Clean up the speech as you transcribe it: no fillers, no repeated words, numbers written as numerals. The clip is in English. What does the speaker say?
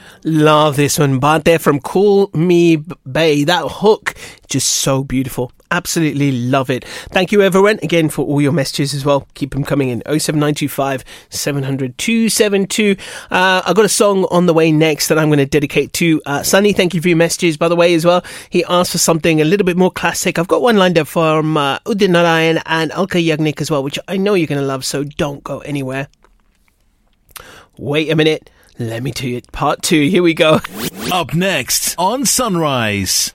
Love this one. Baate from Call Me Bay. That hook, just so beautiful. Absolutely love it. Thank you, everyone, again, for all your messages as well. Keep them coming in. 07925 700 272. I've got a song on the way next that I'm going to dedicate to Sunny. Thank you for your messages, by the way, as well. He asked for something a little bit more classic. I've got one lined up from Udit Narayan and Alka Yagnik as well, which I know you're going to love, so don't go anywhere. Wait a minute. Let me tell you part 2. Here we go. Up next on Sunrise.